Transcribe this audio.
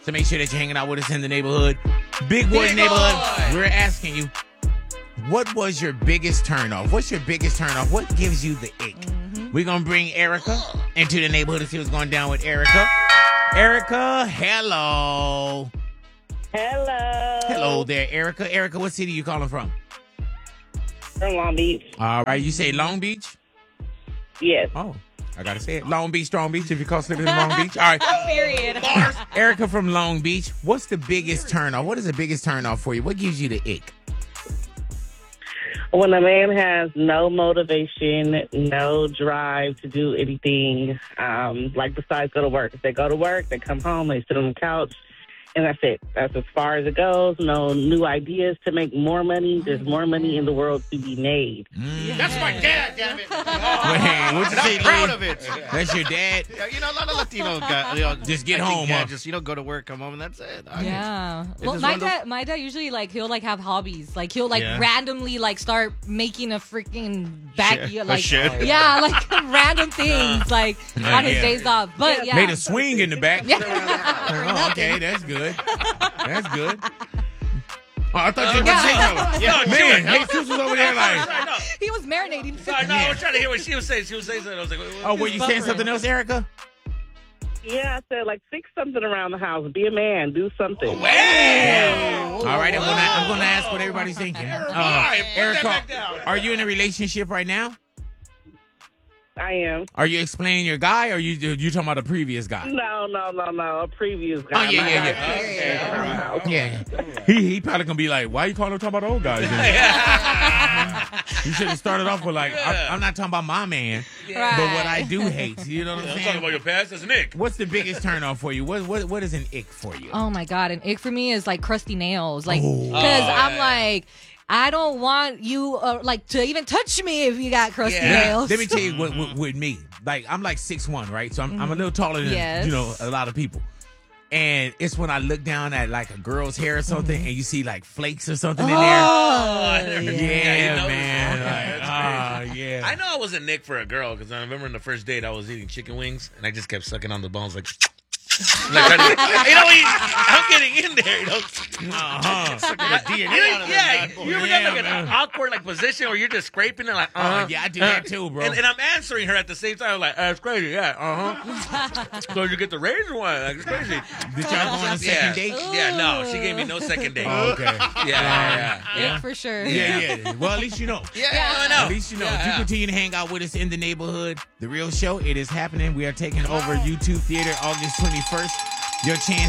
So make sure that you're hanging out with us in the neighborhood. Big Boy Neighborhood. We're asking you, what was your biggest turnoff? What's your biggest turnoff? What gives you the ick? We're going to bring Erica into the neighborhood to see what's going down with Erica. Erica, hello. Hello. Hello there, Erica. Erica, what city you calling from? From Long Beach. All right, you say Long Beach? Yes. Oh, I got to say it. Long Beach, Strong Beach, if you call living in Long Beach. All right. Period. Erica from Long Beach, what's the biggest turnoff? What is the biggest turnoff for you? What gives you the ick? When a man has no motivation, no drive to do anything, like besides go to work. If they go to work, they come home, they sit on the couch, and that's it. That's as far as it goes. No new ideas to make more money. There's more money in the world to be made. That's my dad, damn it. Wait, what you say, I'm proud Lee? of it. That's your dad? Yeah, you know, a lot of Latino guys, Just get I think, home, yeah, huh? just, go to work, come home, and that's it. Yeah. It's Well, just my one of those- dad usually he'll have hobbies. Like he'll Yeah. randomly start making a freaking backyard, A shed. yeah, like random things on his Yeah. days off. But yeah, Made a swing in the back. Yeah. Oh, okay, that's good. That's good. Oh, I thought you were Yeah. Yeah, Man, chill. Jesus was over there like, he was marinating. Sorry, no, I was trying to hear what she was saying. She was saying something. I was like, oh, were you saying something else, Erica? Yeah, I said, fix something around the house. Be a man. Do something. All right, I'm gonna ask what everybody's thinking. Erica, are you in a relationship right now? I am. Are you explaining your guy, or you talking about a previous guy? No. A previous guy. Oh, yeah. Yeah. He probably gonna be like, why you calling him talking about old guys? You should have started off with I'm not talking about my man, but what I do hate. You know what I'm I'm talking saying? about your past. That's Nick. What's the biggest turn on for you? What is an ick for you? Oh my god, an ick for me is crusty nails, because Oh. I'm like, I don't want you to even touch me if you got crusty nails. Let me tell you what with me. I'm 6'1", right? So I'm a little taller than Yes. a lot of people. And it's when I look down at a girl's hair or something, and you see flakes or something in there. Oh, Yeah, man. Yeah. I know I wasn't Nick for a girl because I remember in the first date I was eating chicken wings and I just kept sucking on the bones I'm getting in there, Sucking the DNA out of them. You ever got an awkward awkward position where you're just scraping and yeah, I do that too, bro. And I'm answering her at the same time, like, that's crazy, yeah, So you get the raise or what? Like, it's crazy. Did y'all go on a second date? Yeah, no, she gave me no second date. Oh, okay. Yeah, for sure. Yeah. Well, at least you know. Yeah, I know. At least you know. If you continue to hang out with us in the neighborhood, The Real Show, it is happening. We are taking over YouTube Theater August 21st. Your chance